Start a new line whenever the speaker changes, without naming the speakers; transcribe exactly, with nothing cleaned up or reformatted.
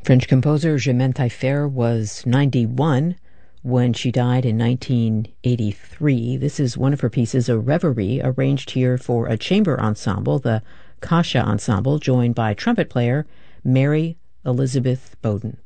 French composer Germaine Taillefer was ninety-one when she died in nineteen eighty-three. This is one of her pieces, a reverie, arranged here for a chamber ensemble, the Kasha Ensemble, joined by trumpet player Mary Elizabeth Bowden.